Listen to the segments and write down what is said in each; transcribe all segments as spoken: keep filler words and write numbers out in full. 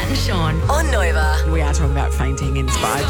Nat and Sean on Nova. We are talking about fainting in Spudge.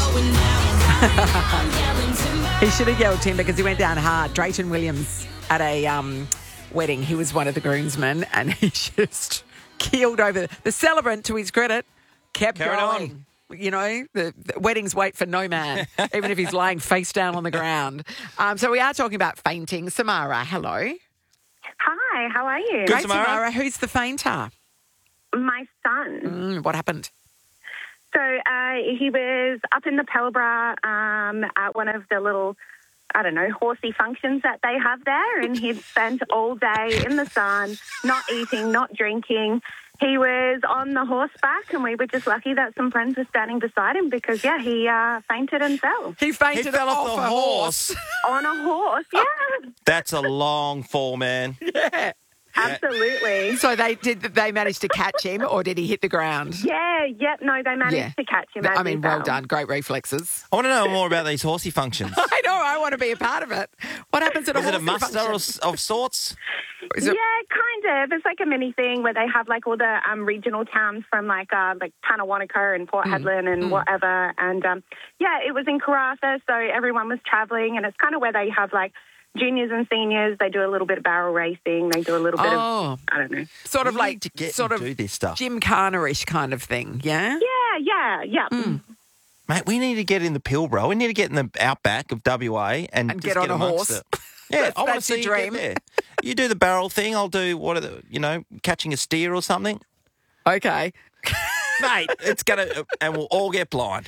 He should have yelled timber because he went down hard. Drayton Williams at a um, wedding. He was one of the groomsmen and he just keeled over. The celebrant, to his credit, kept Carried going. On. You know, the, the weddings wait for no man, even if he's lying face down on the ground. Um, so we are talking about fainting. Samara, hello. Hi, how are you? Great, Samara. Samara. Who's the fainter? My son. Mm, what happened? So uh, he was up in the Pilbara um, at one of the little, I don't know, horsey functions that they have there, and he'd spent all day in the sun, not eating, not drinking. He was on the horseback, and we were just lucky that some friends were standing beside him because, yeah, he uh, fainted and fell. He fainted He fell off, off the a horse. On a horse, yeah, That's a long fall, man. Yeah. absolutely. So they did. They managed to catch him, or did he hit the ground? Yeah, yep, no, they managed Yeah. to catch him. As I mean, he well fell. done. Great reflexes. I want to know more about these horsey functions. I know. I want to be a part of it. What happens at a Is it a horsey muster function? of, of sorts? Is it- Yeah, kind of. It's like a mini thing where they have like all the um, regional towns from like uh, like Tanawanaca and Port Hedland and whatever. And um, yeah, it was in Karratha, so everyone was travelling, and it's kind of where they have like juniors and seniors. They do a little bit of barrel racing. They do a little bit Oh. of I don't know. Sort of We like need to get sort and of do this stuff. Gymkhana-ish kind of thing. Yeah. Yeah, yeah, yeah. Mate, we need to get in the Pilbara. We need to get in the outback of W A and, And just get on a amongst horse. it. Yeah, That's- I want to that's your see you dream. get there. You do the barrel thing. I'll do what are the you know catching a steer or something. Okay. Mate, it's gonna and we'll all get blind.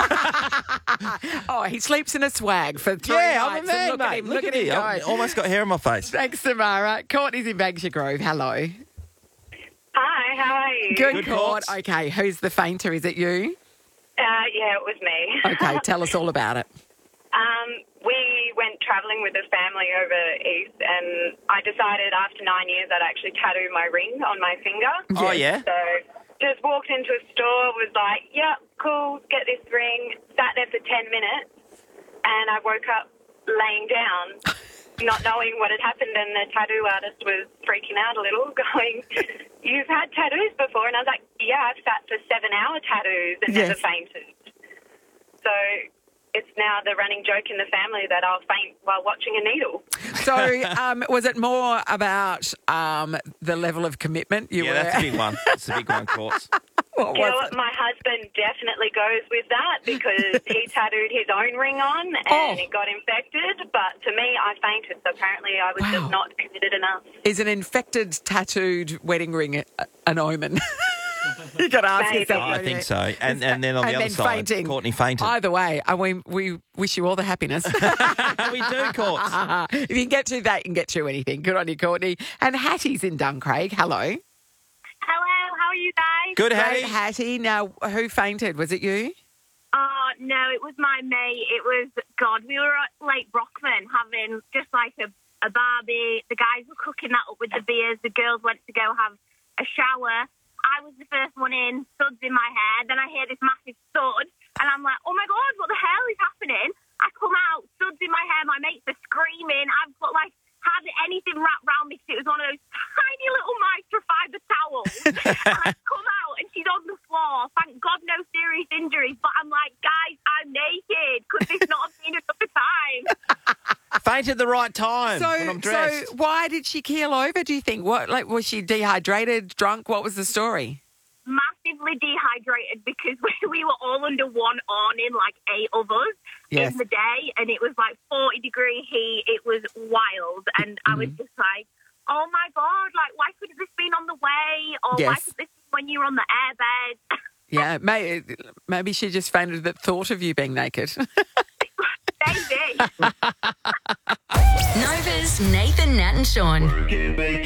Oh, he sleeps in a swag for three yeah, nights. I'm a man, and look mate. at him. Look, at me. him I've go. almost got hair on my face. Thanks, Samara. Courtney's in Banksia Grove. Hello. Hi, how are you? Good, Good, Court. Courts. Okay, who's the fainter? Is it you? Uh, yeah, it was me. Okay, tell us all about it. Um, we went travelling with a family over east, and I decided after nine years I'd actually tattoo my ring on my finger. Oh yeah. So just walked into a store, was like, yeah, cool, get this ring. Sat there for ten minutes, and I woke up laying down, not knowing what had happened, and the tattoo artist was freaking out a little, going, you've had tattoos before? And I was like, yeah, I've sat for seven-hour tattoos and never Yes. fainted. So it's now the running joke in the family that I'll faint while watching a needle. So, um, was it more about um, the level of commitment you Yeah, were? that's a big one. That's a big one, Courts. What You know was what? it? My husband definitely goes with that because he tattooed his own ring on and Oh. it got infected. But to me, I fainted. So apparently I was Wow. just not committed enough. Is an infected tattooed wedding ring a- an omen? You got to ask Maybe. yourself. I don't think you? so. And and then on the And other then side, fainting. Courtney fainted. Either way, I mean, we wish you all the happiness. we do, Courts. If you can get through that, you can get through anything. Good on you, Courtney. And Hattie's in Duncraig. Hello. Hello, how are you guys? Good, Great, Hattie. Hattie. Now, who fainted? Was it you? Uh, no, it was my mate. It was, God, we were at Lake Brockman having just like a, a barbie. The guys were cooking that up with the beers. The girls went to go have a shower. I was the first one in, suds in my hair. Then I hear this massive thud, and I'm like, oh, my God, what the hell is happening? I come out, suds in my hair. My mates are screaming. I've got, like, hardly anything wrapped around me because it was one of those tiny little microfiber towels. And I come out, and she's on the floor. Thank God no serious injuries. But I'm like, guys, I'm naked. Could this not have been another time? Fainted the right time when I'm So, dressed. so why did she keel over? Do you think? What, like, was she dehydrated, drunk? What was the story? Massively dehydrated because we, we were all under one awning, like eight of us Yes. in the day, and it was like forty degree heat. It was wild, and I was just like, oh my God, like, why couldn't this been on the way? Or why Yes. could this be when you're on the airbed? Yeah, maybe, maybe she just fainted at the thought of you being naked. Maybe. Nova's Nathan, Nat and Sean.